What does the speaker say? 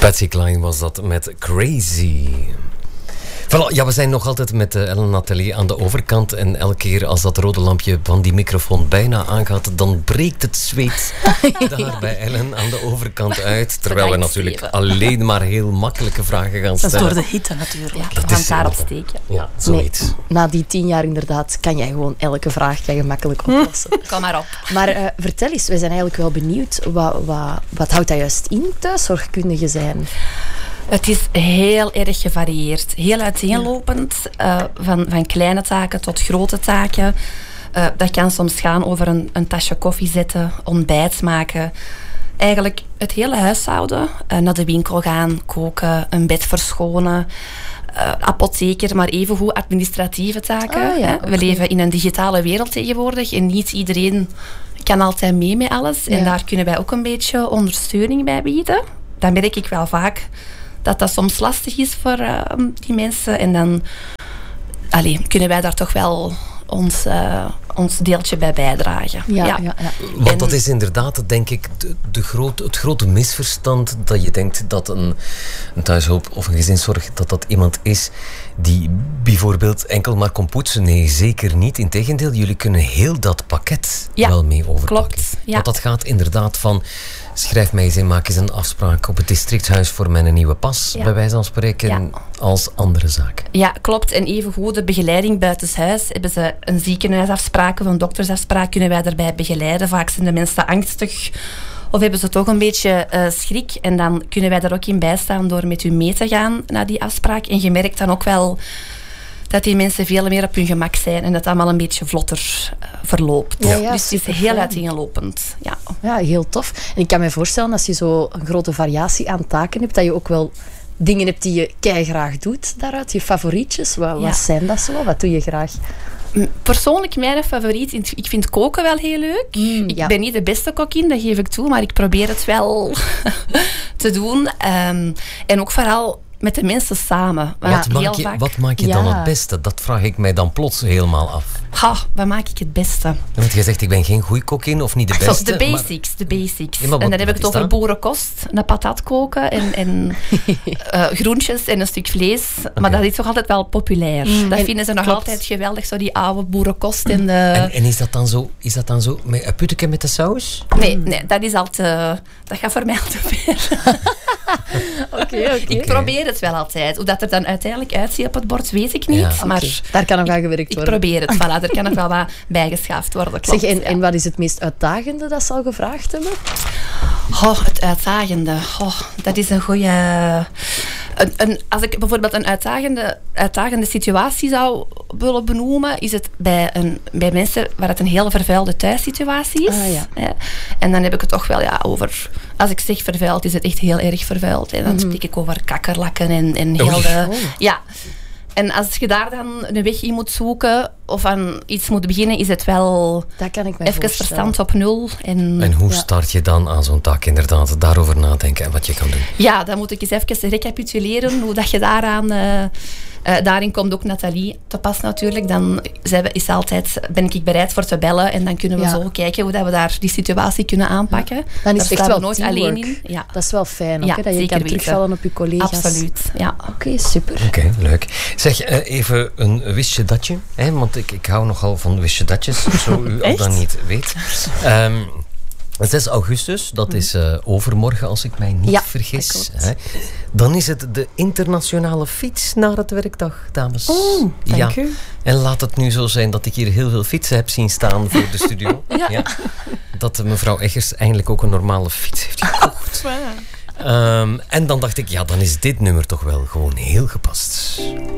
Patsy Cline was dat met Crazy. Voilà, ja, we zijn nog altijd met Ellen Nathalie aan de overkant. En elke keer als dat rode lampje van die microfoon bijna aangaat, dan breekt het zweet daar bij Ellen aan de overkant uit. Terwijl we natuurlijk alleen maar heel makkelijke vragen gaan stellen. Dat is door de hitte natuurlijk. Ja, we gaan het daarop steken. Ja, zoiets. Nee, na die 10 jaar inderdaad kan jij gewoon elke vraag gemakkelijk oplossen. Kom maar op. Maar vertel eens, wij zijn eigenlijk wel benieuwd. Wat houdt dat juist in, thuiszorgkundige zijn? Het is heel erg gevarieerd. Heel uiteenlopend. Van kleine taken tot grote taken. Dat kan soms gaan over een tasje koffie zetten, ontbijt maken. Eigenlijk het hele huishouden. Naar de winkel gaan, koken, een bed verschonen. Apotheker, maar evengoed administratieve taken. Okay. We leven in een digitale wereld tegenwoordig. En niet iedereen kan altijd mee met alles. Ja. En daar kunnen wij ook een beetje ondersteuning bij bieden. Dat merk ik wel vaak. Dat soms lastig is voor die mensen. En dan kunnen wij daar toch wel ons deeltje bij bijdragen. Ja. Want dat is inderdaad, denk ik, het grote misverstand dat je denkt dat een thuishulp of een gezinszorg, dat iemand is die bijvoorbeeld enkel maar kon poetsen. Nee, zeker niet. Integendeel, jullie kunnen heel dat pakket wel mee overpakken. Klopt. Ja. Want dat gaat inderdaad van: schrijf mij eens in, maak eens een afspraak op het districtshuis voor mijn nieuwe pas, bij wijze van spreken, als andere zaken. Ja, klopt. En evengoed de begeleiding buitenshuis. Hebben ze een ziekenhuisafspraak of een doktersafspraak, kunnen wij daarbij begeleiden. Vaak zijn de mensen angstig of hebben ze toch een beetje schrik. En dan kunnen wij daar ook in bijstaan door met u mee te gaan naar die afspraak. En je merkt dan ook wel dat die mensen veel meer op hun gemak zijn en dat het allemaal een beetje vlotter verloopt. Ja, dus het is heel uiteenlopend. Ja, heel tof. En ik kan me voorstellen, als je zo een grote variatie aan taken hebt, dat je ook wel dingen hebt die je keigraag doet daaruit. Je favorietjes, wat zijn dat zo? Wat doe je graag? Persoonlijk mijn favoriet, ik vind koken wel heel leuk. Ik ben niet de beste kokkin, dat geef ik toe, maar ik probeer het wel te doen. En ook vooral met de mensen samen. Wat maak je dan het beste? Dat vraag ik mij dan plots helemaal af. Wat maak ik het beste? Want je zegt, ik ben geen goeie kokkin of niet de beste. De basics. Ja, en dan heb ik het over boerenkost, een patat koken en groentjes en een stuk vlees. Okay. Maar dat is toch altijd wel populair. Dat vinden ze nog altijd geweldig, zo die oude boerenkost. En is dat dan zo met een putteke met de saus? Nee, dat is al te... Dat gaat voor mij al te ver. Okay. Ik probeer het wel altijd. Hoe dat er dan uiteindelijk uitziet op het bord, weet ik niet. Ja. Maar daar kan nog aan gewerkt worden. Ik probeer het. Voilà, er kan nog wel wat bijgeschaafd worden. Klopt, en wat is het meest uitdagende dat ze al gevraagd hebben? Het uitdagende. Dat is een goede... Als ik bijvoorbeeld een uitdagende situatie zou willen benoemen, is het bij mensen waar het een heel vervuilde thuissituatie is. En dan heb ik het toch wel over... Als ik zeg vervuild, is het echt heel erg vervuild. En dan spreek ik over kakkerlakken en heel de... Ja. En als je daar dan een weg in moet zoeken of aan iets moet beginnen, is het wel even verstand op nul. En hoe start je dan aan zo'n taak inderdaad? Daarover nadenken en wat je kan doen. Ja, dan moet ik eens even recapituleren hoe dat je daarin komt ook Nathalie te pas natuurlijk. Dan ben ik bereid voor te bellen en dan kunnen we zo kijken hoe dat we daar die situatie kunnen aanpakken. Dan is het echt wel nooit alleen in. Ja. Dat is wel fijn ook, dat je kan terugvallen op je collega's. Absoluut, ja. Oké, super. Oké, leuk. Zeg, even een wist je datje, hè? Want ik hou nogal van wist je datjes, zo u al dan niet weet. 6 augustus, dat is overmorgen als ik mij niet vergis. Hè. Dan is het de internationale fiets naar het werkdag, dames. Dank u. En laat het nu zo zijn dat ik hier heel veel fietsen heb zien staan voor de studio. Dat mevrouw Eggers eindelijk ook een normale fiets heeft gekocht. En dan dacht ik, dan is dit nummer toch wel gewoon heel gepast.